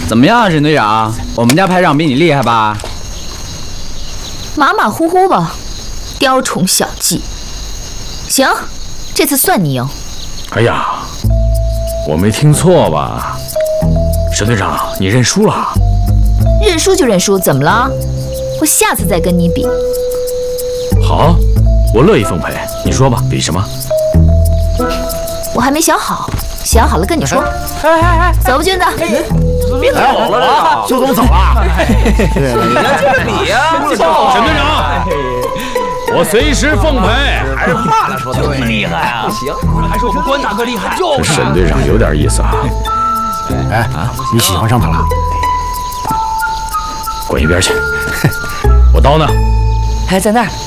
怎么样，沈队长？我们家排长比你厉害吧？ 马马虎虎吧，雕虫小技。行，这次算你赢。 哎呀，我没听错吧？沈队长，你认输了？ 认输就认输，怎么了？我下次再跟你比。 好，我乐意奉陪。你说吧，比什么？ 我还没想好，想好了跟你说。走吧，君子。 别走了， 苏总走了。 这比呀， 沈队长，我随时奉陪。 还是怕了说的厉害啊！不行，还是我们关大哥厉害。 这沈队长有点意思啊。 哎，你喜欢上他了？ 滚一边去！我刀呢？ 还在那儿。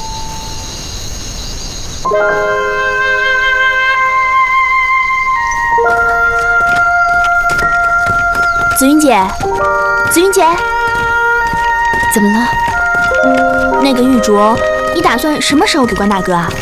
紫云姐，紫云姐，怎么了？那个玉镯，你打算什么时候给关大哥啊？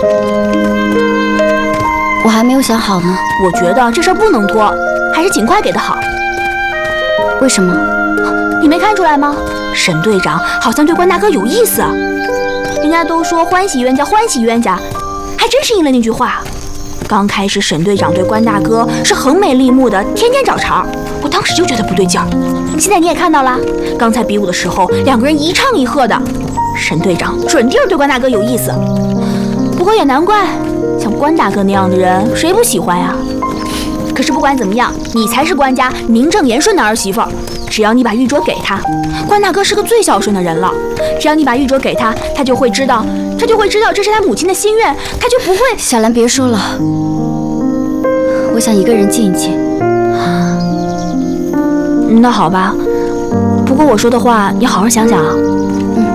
我还没有想好呢。 我觉得这事儿不能拖，还是尽快给的好。 为什么？ 你没看出来吗？沈队长好像对关大哥有意思。人家都说欢喜冤家，欢喜冤家，还真是应了那句话。刚开始沈队长对关大哥是横眉立目的，天天找茬，我当时就觉得不对劲儿。现在你也看到了，刚才比武的时候，两个人一唱一和的，沈队长准定对关大哥有意思。不过也难怪，像关大哥那样的人，谁不喜欢呀？可是不管怎么样，你才是关家名正言顺的儿媳妇儿。只要你把玉镯给他，关大哥是个最孝顺的人了。只要你把玉镯给他，他就会知道这是他母亲的心愿，他就不会。 小兰，别说了，我想一个人静一静。 那好吧，不过我说的话你好好想想啊。